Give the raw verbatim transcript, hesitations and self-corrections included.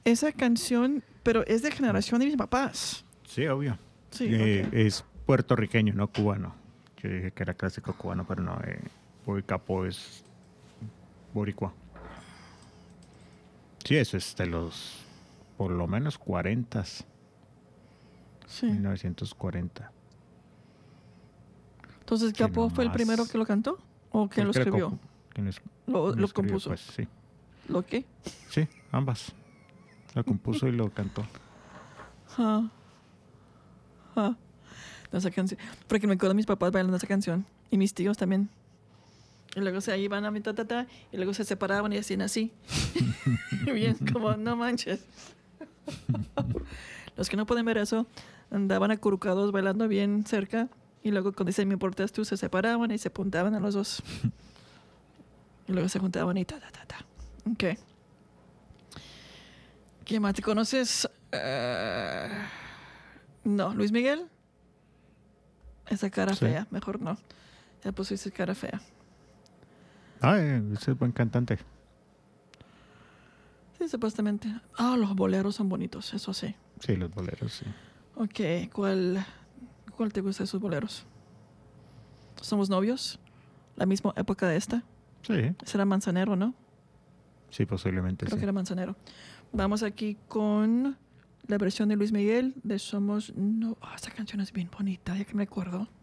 esa canción, pero es de generación de mis papás. Sí, obvio. Sí, eh, okay. Es puertorriqueño, no cubano. Yo dije que era clásico cubano, pero no. Eh, Bobby Capó es boricua. Sí, eso es de los, por lo menos, cuarenta. Sí. mil novecientos cuarenta. Entonces, Sí, ¿Capó no fue el más. primero que lo cantó? ¿O quién lo Cualquiera escribió? compu- ¿Quién es- Lo, quién lo escribió? compuso. Pues sí. ¿Lo qué? Sí, ambas. Lo compuso y lo cantó. Ah. Ah. Esa canción. Porque me acuerdo de mis papás bailando esa canción. Y mis tíos también. Y luego se iban a mi ta, ta, ta, y luego se separaban y hacían así. Bien, como, no manches. Los que no pueden ver eso, andaban acurrucados bailando bien cerca. Y luego cuando dicen, me importas tú, se separaban y se apuntaban a los dos. Y luego se juntaban y ta, ta, ta, ta. Ok. ¿Quién más te conoces? Uh, no, Luis Miguel. Esa cara Sí. fea, mejor no. Ya pusiste cara fea. Ah, eh, ese es buen cantante. Sí, supuestamente. Ah, los boleros son bonitos, eso sí. Sí, los boleros, sí. Ok, ¿cuál, cuál te gusta de sus boleros? ¿Somos novios? ¿La misma época de esta? Sí, ¿Será Manzanero, no? sí, posiblemente Creo sí. que era Manzanero. Vamos aquí con la versión de Luis Miguel de Somos... No, oh, esta canción es bien bonita, ya que me acuerdo.